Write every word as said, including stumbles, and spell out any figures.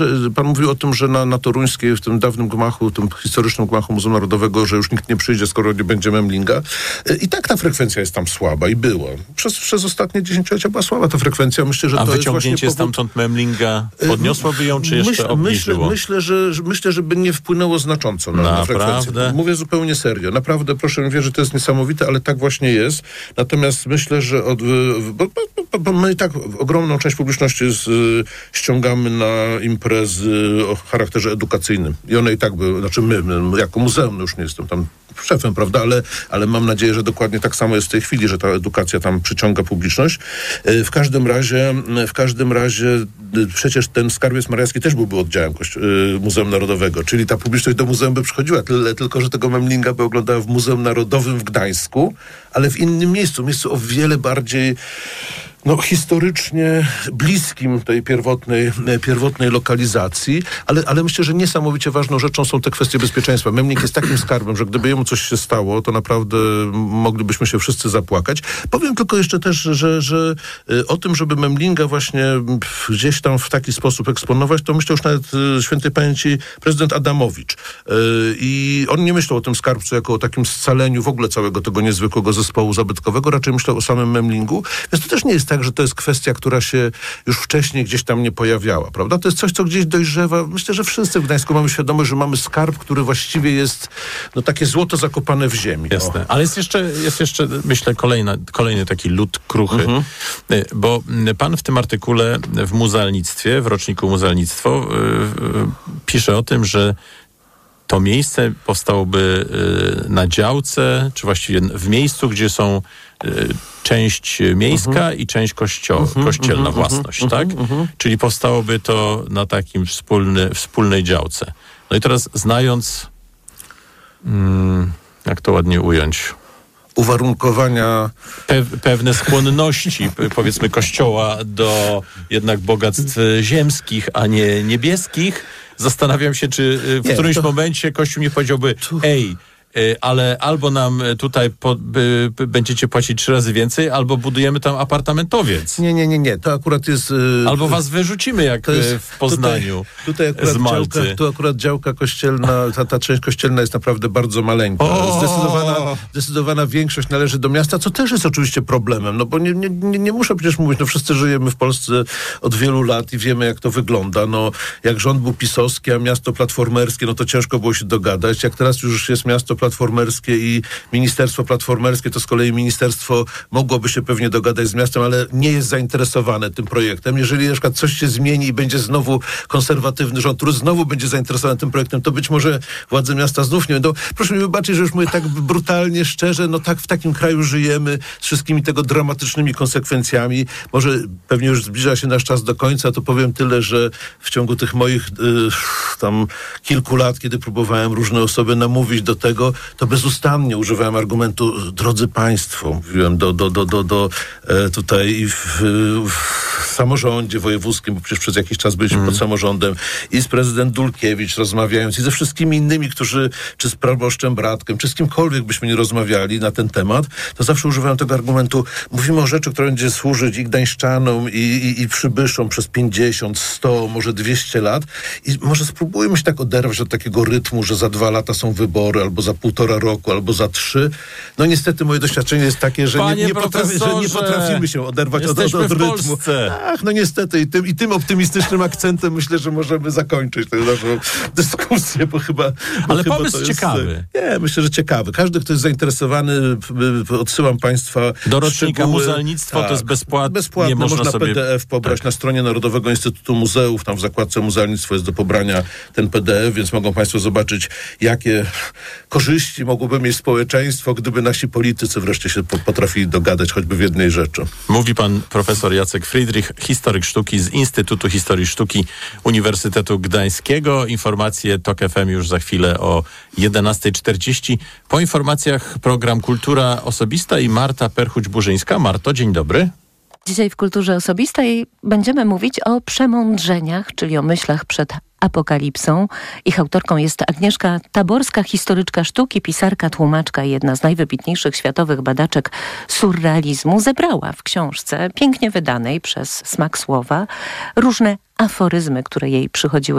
Pan mówił o tym, że na, na Toruńskiej, w tym dawnym gmachu, tym historycznym gmachu Muzeum Narodowego, że już nikt nie przyjdzie, skoro nie będzie Memlinga. I tak ta frekwencja jest tam słaba i była. Przez, przez ostatnie dziesięciolecia była słaba ta frekwencja. Myślę, że A to wyciągnięcie jest właśnie stamtąd Memlinga podniosłoby ją, czy jeszcze myśl, obniżyło? Myślę, myślę, że, myślę, że by nie wpłynęło znacząco na, na frekwencję. Mówię zupełnie serio. Naprawdę, proszę mi wierzyć, że to jest niesamowite, ale tak właśnie jest. Natomiast myślę, że od, bo, bo, bo my i tak ogromną część publiczności z, ściągamy na imprezy o charakterze edukacyjnym. I one i tak były, znaczy my, my jako muzeum, no już nie jestem tam szefem, prawda, ale, ale mam nadzieję, że dokładnie tak samo jest w tej chwili, że ta edukacja tam przyciąga publiczność. W każdym razie, w każdym razie przecież ten Skarbiec Mariacki też byłby oddziałem Muzeum Narodowego, czyli ta publiczność do muzeum by przychodziła, tyle tylko, że tego Memlinga by oglądała w Muzeum Narodowym w Gdańsku, ale w innym miejscu, miejscu o wiele bardziej no, historycznie bliskim tej pierwotnej, pierwotnej lokalizacji, ale, ale myślę, że niesamowicie ważną rzeczą są te kwestie bezpieczeństwa. Memling jest takim skarbem, że gdyby jemu coś się stało, to naprawdę moglibyśmy się wszyscy zapłakać. Powiem tylko jeszcze też, że, że o tym, żeby Memlinga właśnie gdzieś tam w taki sposób eksponować, to myślał już nawet świętej pamięci prezydent Adamowicz. I on nie myślał o tym skarbcu jako o takim scaleniu w ogóle całego tego niezwykłego zespołu zabytkowego, raczej myślał o samym Memlingu. Więc to też nie jest tak, że to jest kwestia, która się już wcześniej gdzieś tam nie pojawiała, prawda? To jest coś, co gdzieś dojrzewa. Myślę, że wszyscy w Gdańsku mamy świadomość, że mamy skarb, który właściwie jest no takie złoto zakopane w ziemi. Jasne. Ale jest jeszcze, jest jeszcze myślę, kolejna, kolejny taki lód kruchy, mhm. bo pan w tym artykule w muzealnictwie, w roczniku Muzealnictwo yy, pisze o tym, że to miejsce powstałoby y, na działce, czy właściwie w miejscu, gdzie są y, część miejska uh-huh. i część kościo- uh-huh, kościelna uh-huh, własność, uh-huh, tak? Uh-huh. Czyli powstałoby to na takim wspólny, wspólnej działce. No i teraz znając, mm, jak to ładnie ująć, uwarunkowania... Pe- pewne skłonności, powiedzmy, Kościoła do jednak bogactw ziemskich, a nie niebieskich. Zastanawiam się, czy w nie, którymś to... momencie Kościół nie powiedziałby, ej, ale albo nam tutaj po, by, by będziecie płacić trzy razy więcej, albo budujemy tam apartamentowiec. Nie, nie, nie, nie. To akurat jest... Yy, albo was wyrzucimy, jak jest, w Poznaniu tutaj, tutaj akurat z Malty. Działka, tu akurat działka kościelna, ta, ta część kościelna jest naprawdę bardzo maleńka. Zdecydowana, zdecydowana większość należy do miasta, co też jest oczywiście problemem, no bo nie, nie, nie, nie muszę przecież mówić, no wszyscy żyjemy w Polsce od wielu lat i wiemy, jak to wygląda. No, jak rząd był pisowski, a miasto platformerskie, no to ciężko było się dogadać. Jak teraz już jest miasto platformerskie i ministerstwo platformerskie, to z kolei ministerstwo mogłoby się pewnie dogadać z miastem, ale nie jest zainteresowane tym projektem. Jeżeli na przykład coś się zmieni i będzie znowu konserwatywny rząd, który znowu będzie zainteresowany tym projektem, to być może władze miasta znów nie będą. Proszę mi wybaczyć, że już mówię tak brutalnie, szczerze, no tak w takim kraju żyjemy z wszystkimi tego dramatycznymi konsekwencjami. Może pewnie już zbliża się nasz czas do końca, to powiem tyle, że w ciągu tych moich y, tam kilku lat, kiedy próbowałem różne osoby namówić do tego, to bezustannie używałem argumentu, drodzy państwo, mówiłem do, do, do, do, do e, tutaj w, w samorządzie wojewódzkim, bo przecież przez jakiś czas byliśmy mm. pod samorządem, i z prezydent Dulkiewicz rozmawiając, i ze wszystkimi innymi, którzy, czy z proboszczem Bratkiem, czy z kimkolwiek byśmy nie rozmawiali na ten temat, to zawsze używałem tego argumentu, mówimy o rzeczy, która będzie służyć i gdańszczanom, i, i, i przybyszom przez pięćdziesiąt, sto, może dwieście lat, i może spróbujmy się tak oderwać od takiego rytmu, że za dwa lata są wybory, albo za półtora roku, albo za trzy. No niestety moje doświadczenie jest takie, że, nie, nie, potrafi, że nie potrafimy się oderwać od, od, od rytmu. Ach, no niestety i tym, i tym optymistycznym akcentem myślę, że możemy zakończyć tę naszą dyskusję, bo chyba... Bo Ale chyba pomysł to jest, ciekawy. Nie, myślę, że ciekawy. Każdy, kto jest zainteresowany, odsyłam państwa... Do rocznika Muzealnictwo tak, to jest bezpłatne. Bezpłatne, można, można sobie... P D F pobrać tak. na stronie Narodowego Instytutu Muzeów, tam w zakładce Muzealnictwo jest do pobrania ten P D F, więc mogą państwo zobaczyć, jakie korzyści mogłoby mieć społeczeństwo, gdyby nasi politycy wreszcie się potrafili dogadać choćby w jednej rzeczy. Mówi pan profesor Jacek Friedrich, historyk sztuki z Instytutu Historii Sztuki Uniwersytetu Gdańskiego. Informacje TOK F M już za chwilę o jedenasta czterdzieści. Po informacjach program Kultura Osobista i Marta Perchuć-Burzyńska. Marto, dzień dobry. Dzisiaj w Kulturze Osobistej będziemy mówić o przemądrzeniach, czyli o myślach przed apokalipsą. Ich autorką jest Agnieszka Taborska, historyczka sztuki, pisarka, tłumaczka i jedna z najwybitniejszych światowych badaczek surrealizmu. Zebrała w książce pięknie wydanej przez Smak Słowa różne aforyzmy, które jej przychodziły